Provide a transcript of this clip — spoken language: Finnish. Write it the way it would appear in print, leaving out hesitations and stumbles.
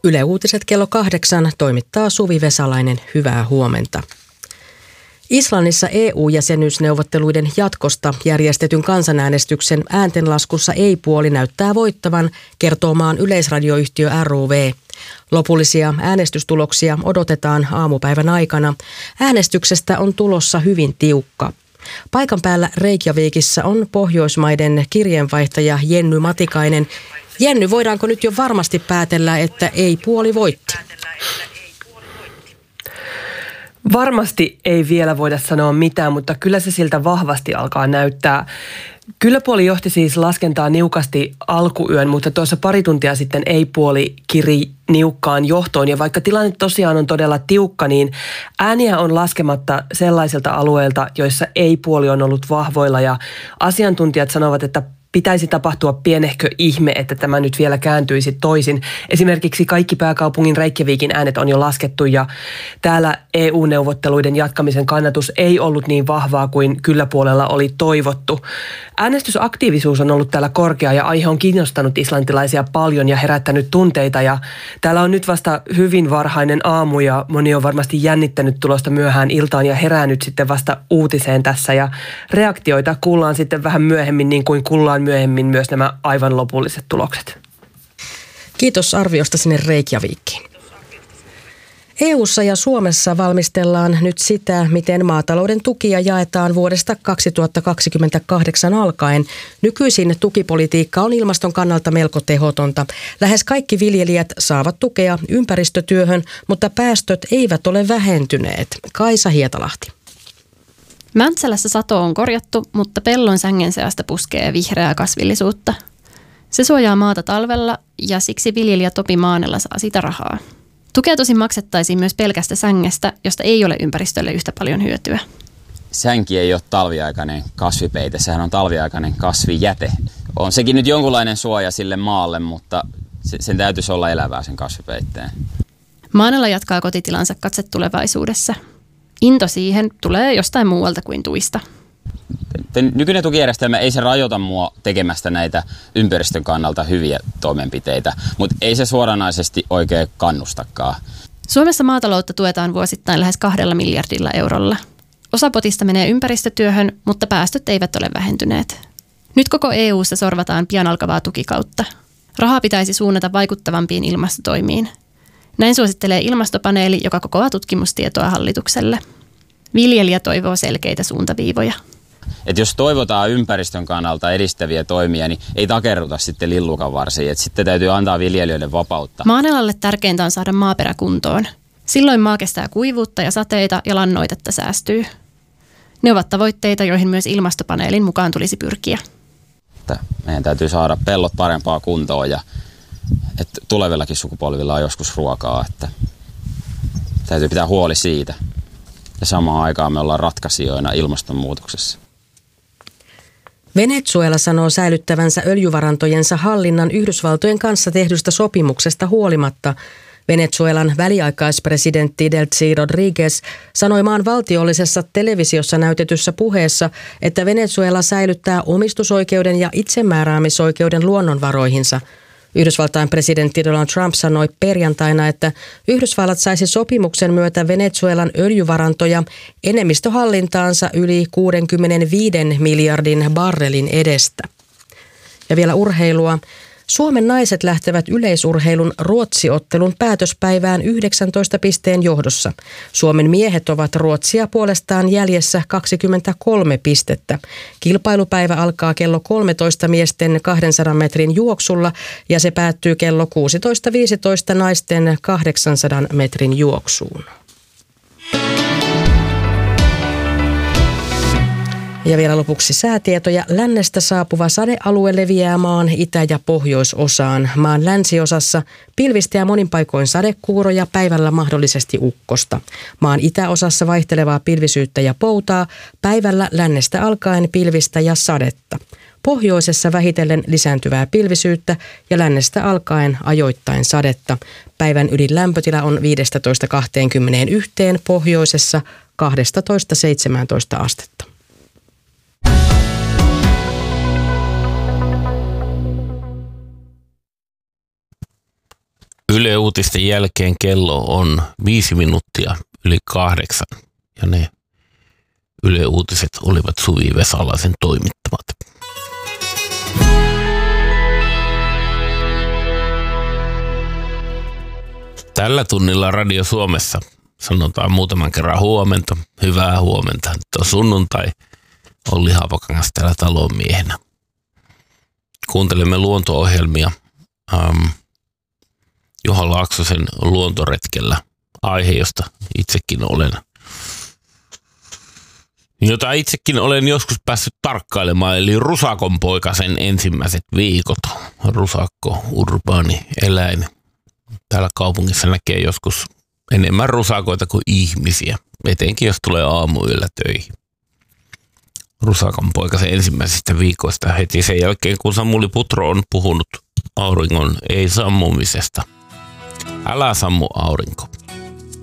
Yle Uutiset kello 8 toimittaa Suvi Vesalainen. Hyvää huomenta. Islannissa EU-jäsenyysneuvotteluiden jatkosta järjestetyn kansanäänestyksen ääntenlaskussa ei-puoli näyttää voittavan, kertoo maan yleisradioyhtiö RUV. Lopullisia äänestystuloksia odotetaan aamupäivän aikana. Äänestyksestä on tulossa hyvin tiukka. Paikan päällä Reykjavikissa on Pohjoismaiden kirjeenvaihtaja Jenny Matikainen. Jenny, voidaanko nyt jo varmasti päätellä, että ei-puoli voitti? Varmasti ei vielä voida sanoa mitään, mutta kyllä se siltä vahvasti alkaa näyttää. Kyllä-puoli johti siis laskentaa niukasti alkuyön, mutta tuossa pari tuntia sitten ei-puoli kiri niukkaan johtoon. Ja vaikka tilanne tosiaan on todella tiukka, niin ääniä on laskematta sellaisilta alueilta, joissa ei-puoli on ollut vahvoilla. Ja asiantuntijat sanovat, että pitäisi tapahtua pienehkö ihme, että tämä nyt vielä kääntyisi toisin. Esimerkiksi kaikki pääkaupungin Reykjavikin äänet on jo laskettu ja täällä EU-neuvotteluiden jatkamisen kannatus ei ollut niin vahvaa kuin kyllä-puolella oli toivottu. Äänestysaktiivisuus on ollut täällä korkea ja aihe on kiinnostanut islantilaisia paljon ja herättänyt tunteita. Ja täällä on nyt vasta hyvin varhainen aamu ja moni on varmasti jännittänyt tulosta myöhään iltaan ja herännyt sitten vasta uutiseen tässä. Ja reaktioita kuullaan sitten vähän myöhemmin, niin kuin kuullaan myöhemmin myös nämä aivan lopulliset tulokset. Kiitos arviosta sinne Reykjavikkiin. EU:ssa ja Suomessa valmistellaan nyt sitä, miten maatalouden tukia jaetaan vuodesta 2028 alkaen. Nykyisin tukipolitiikka on ilmaston kannalta melko tehotonta. Lähes kaikki viljelijät saavat tukea ympäristötyöhön, mutta päästöt eivät ole vähentyneet. Kaisa Hietalahti. Mäntsälässä sato on korjattu, mutta pellon sängen seasta puskee vihreää kasvillisuutta. Se suojaa maata talvella ja siksi viljelijä Topi Maanella saa sitä rahaa. Tukea tosin maksettaisiin myös pelkästä sängestä, josta ei ole ympäristölle yhtä paljon hyötyä. Sänki ei ole talviaikainen kasvipeite, sehän on talviaikainen kasvijäte. On sekin nyt jonkunlainen suoja sille maalle, mutta sen täytyisi olla elävää sen kasvipeitteen. Maanella jatkaa kotitilansa katse tulevaisuudessa. Into siihen tulee jostain muualta kuin tuista. Nykyinen tukijärjestelmä ei se rajoita mua tekemästä näitä ympäristön kannalta hyviä toimenpiteitä, mutta ei se suoranaisesti oikein kannustakaan. Suomessa maataloutta tuetaan vuosittain lähes 2 miljardilla eurolla. Osa potista menee ympäristötyöhön, mutta päästöt eivät ole vähentyneet. Nyt koko EU:ssa sorvataan pian alkavaa tukikautta. Rahaa pitäisi suunnata vaikuttavampiin ilmastotoimiin. Näin suosittelee ilmastopaneeli, joka kokoaa tutkimustietoa hallitukselle. Viljelijä toivoo selkeitä suuntaviivoja. Et jos toivotaan ympäristön kannalta edistäviä toimia, niin ei takerruta sitten lillukan varsiin. Et sitten täytyy antaa viljelijöille vapautta. Maanelalle tärkeintä on saada maaperä kuntoon. Silloin maa kestää kuivuutta ja sateita ja lannoitetta säästyy. Ne ovat tavoitteita, joihin myös ilmastopaneelin mukaan tulisi pyrkiä. Meidän täytyy saada pellot parempaa kuntoon ja että tulevillakin sukupolvilla on joskus ruokaa. Että täytyy pitää huoli siitä. Ja samaan aikaan me ollaan ratkaisijoina ilmastonmuutoksessa. Venezuela sanoo säilyttävänsä öljyvarantojensa hallinnan Yhdysvaltojen kanssa tehdystä sopimuksesta huolimatta. Venezuelan väliaikaispresidentti Delcy Rodriguez sanoi maan valtiollisessa televisiossa näytetyssä puheessa, että Venezuela säilyttää omistusoikeuden ja itsemääräämisoikeuden luonnonvaroihinsa. Yhdysvaltain presidentti Donald Trump sanoi perjantaina, että Yhdysvallat saisi sopimuksen myötä Venezuelan öljyvarantoja enemmistöhallintaansa yli 65 miljardin barrelin edestä. Ja vielä urheilua. Suomen naiset lähtevät yleisurheilun Ruotsi-ottelun päätöspäivään 19 pisteen johdossa. Suomen miehet ovat Ruotsia puolestaan jäljessä 23 pistettä. Kilpailupäivä alkaa kello 13 miesten 200 metrin juoksulla ja se päättyy kello 16.15 naisten 800 metrin juoksuun. Ja vielä lopuksi säätietoja. Lännestä saapuva sadealue leviää maan itä- ja pohjoisosaan. Maan länsiosassa pilvistä ja monin paikoin sadekuuroja, päivällä mahdollisesti ukkosta. Maan itäosassa vaihtelevaa pilvisyyttä ja poutaa, päivällä lännestä alkaen pilvistä ja sadetta. Pohjoisessa vähitellen lisääntyvää pilvisyyttä ja lännestä alkaen ajoittain sadetta. Päivän ylin lämpötila on 15-21, pohjoisessa 12-17 astetta. Yle Uutisten jälkeen kello on 5 minuuttia yli 8 ja ne Yle Uutiset olivat Suvi Vesalaisen toimittamat. Tällä tunnilla Radio Suomessa sanotaan muutaman kerran huomenta, hyvää huomenta. Nyt on sunnuntai, Olli Haapakangas täällä talon miehenä. Kuuntelemme luonto-ohjelmia Juha Laaksosen luontoretkellä, aihe, jota itsekin olen joskus päässyt tarkkailemaan, eli rusakon poikasen ensimmäiset viikot. Rusakko, urbaani eläin. Täällä kaupungissa näkee joskus enemmän rusakoita kuin ihmisiä, etenkin jos tulee aamuyöllä töihin. Rusakon poikasen ensimmäisistä viikoista heti sen jälkeen, kun Samuli Putro on puhunut auringon ei sammumisesta. Älä sammu aurinko.